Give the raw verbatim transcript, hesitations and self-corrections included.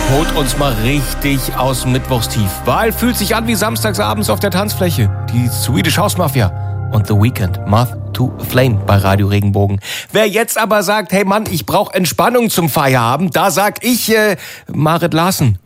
Holt uns mal richtig aus dem Mittwochstief. Wahl fühlt sich an wie samstagsabends auf der Tanzfläche. Die Swedish House Mafia und The Weeknd, Moth to a Flame bei Radio Regenbogen. Wer jetzt aber sagt, hey Mann, ich brauche Entspannung zum Feierabend, da sag ich, äh, Marit Larsen.